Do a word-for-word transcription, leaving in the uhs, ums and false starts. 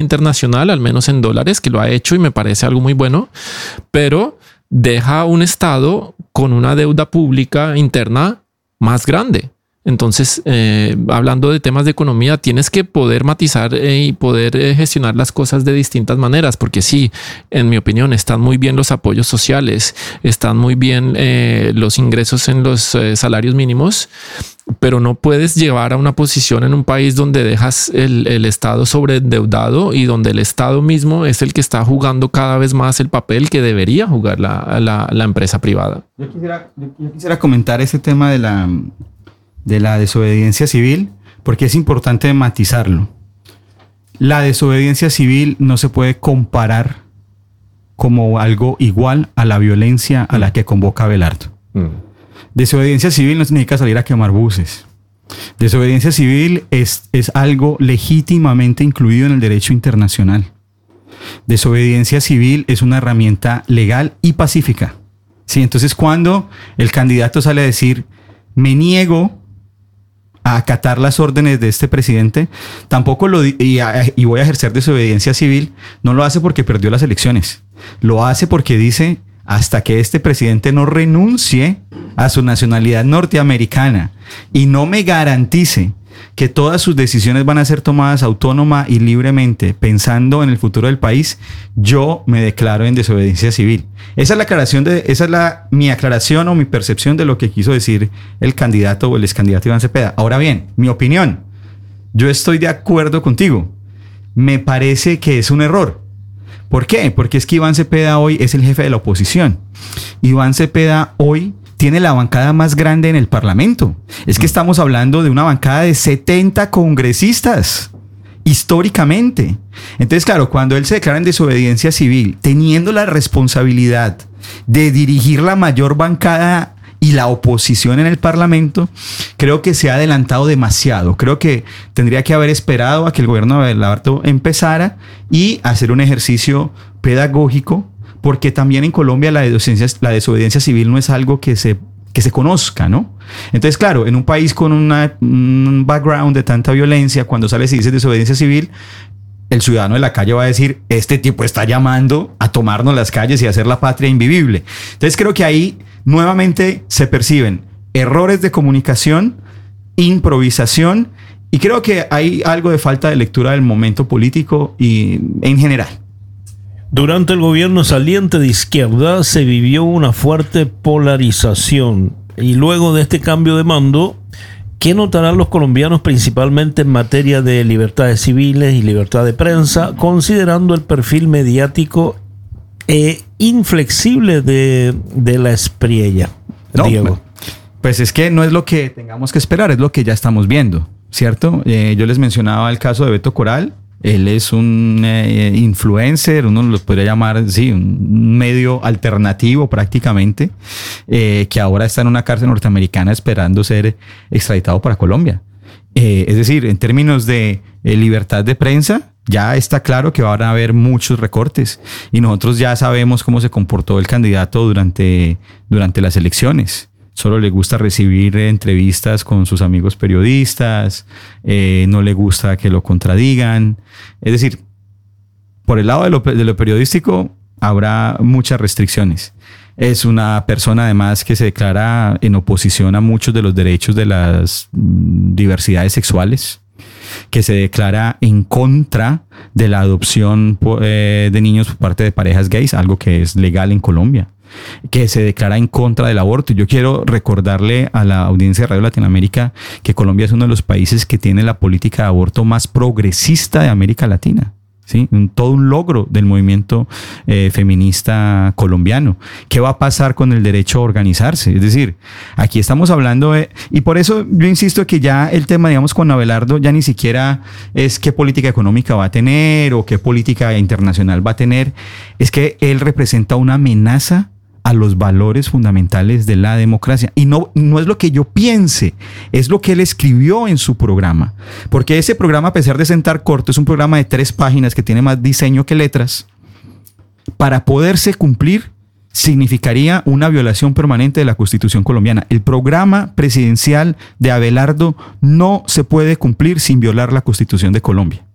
internacional, al menos en dólares, que lo ha hecho y me parece algo muy bueno, pero deja un Estado con una deuda pública interna más grande. Entonces, eh, hablando de temas de economía, tienes que poder matizar eh, y poder eh, gestionar las cosas de distintas maneras, porque sí, en mi opinión, están muy bien los apoyos sociales, están muy bien eh, los ingresos en los eh, salarios mínimos, pero no puedes llevar a una posición en un país donde dejas el, el Estado sobreendeudado y donde el Estado mismo es el que está jugando cada vez más el papel que debería jugar la, la, la empresa privada. Yo quisiera, yo quisiera comentar ese tema de la... de la desobediencia civil, porque es importante matizarlo. La desobediencia civil no se puede comparar como algo igual a la violencia a la que convoca Abelardo. Mm. Desobediencia civil no significa salir a quemar buses. Desobediencia civil es, es algo legítimamente incluido en el derecho internacional. Desobediencia civil es una herramienta legal y pacífica. ¿Sí? Entonces, cuando el candidato sale a decir, me niego a acatar las órdenes de este presidente, tampoco lo y, a, y voy a ejercer desobediencia civil, no lo hace porque perdió las elecciones, lo hace porque dice, hasta que este presidente no renuncie a su nacionalidad norteamericana y no me garantice que todas sus decisiones van a ser tomadas autónoma y libremente, pensando en el futuro del país, yo me declaro en desobediencia civil. Esa es la aclaración de, esa es la, mi aclaración o mi percepción de lo que quiso decir el candidato o el excandidato Iván Cepeda. Ahora bien, mi opinión, yo estoy de acuerdo contigo. Me parece que es un error. ¿Por qué? Porque es que Iván Cepeda hoy es el jefe de la oposición. Iván Cepeda hoy tiene la bancada más grande en el Parlamento. Es que estamos hablando de una bancada de setenta congresistas, históricamente. Entonces, claro, cuando él se declara en desobediencia civil, teniendo la responsabilidad de dirigir la mayor bancada y la oposición en el Parlamento, creo que se ha adelantado demasiado. Creo que tendría que haber esperado a que el gobierno de Abelardo empezara y hacer un ejercicio pedagógico, porque también en Colombia la desobediencia, la desobediencia civil no es algo que se, que se conozca, ¿no? Entonces, claro, en un país con una, un background de tanta violencia, cuando sale y dice desobediencia civil, el ciudadano de la calle va a decir, este tipo está llamando a tomarnos las calles y a hacer la patria invivible. Entonces, creo que ahí nuevamente se perciben errores de comunicación, improvisación, y creo que hay algo de falta de lectura del momento político y en general. Durante el gobierno saliente de izquierda se vivió una fuerte polarización y luego de este cambio de mando, ¿qué notarán los colombianos principalmente en materia de libertades civiles y libertad de prensa, considerando el perfil mediático e inflexible de, de la Espriella? No, Diego. Pues es que no es lo que tengamos que esperar, es lo que ya estamos viendo, ¿cierto? Eh, yo les mencionaba el caso de Beto Coral. Él es un eh, influencer, uno los podría llamar, sí, un medio alternativo prácticamente, eh, que ahora está en una cárcel norteamericana esperando ser extraditado para Colombia. Eh, es decir, en términos de eh, libertad de prensa, ya está claro que van a haber muchos recortes y nosotros ya sabemos cómo se comportó el candidato durante, durante las elecciones. Solo le gusta recibir entrevistas con sus amigos periodistas, eh, no le gusta que lo contradigan. Es decir, por el lado de lo, de lo periodístico habrá muchas restricciones. Es una persona además que se declara en oposición a muchos de los derechos de las diversidades sexuales, que se declara en contra de la adopción eh, de niños por parte de parejas gays, algo que es legal en Colombia, que se declara en contra del aborto. Yo quiero recordarle a la audiencia de Radio Latinoamérica que Colombia es uno de los países que tiene la política de aborto más progresista de América Latina. ¿Sí? Un, todo un logro del movimiento eh, feminista colombiano. ¿Qué va a pasar con el derecho a organizarse? Es decir, aquí estamos hablando de... Y por eso yo insisto que ya el tema, digamos, con Abelardo ya ni siquiera es qué política económica va a tener o qué política internacional va a tener. Es que él representa una amenaza a los valores fundamentales de la democracia. Y no, no es lo que yo piense, es lo que él escribió en su programa. Porque ese programa, a pesar de sentar corto, es un programa de tres páginas que tiene más diseño que letras. Para poderse cumplir, significaría una violación permanente de la Constitución colombiana. El programa presidencial de Abelardo no se puede cumplir sin violar la Constitución de Colombia.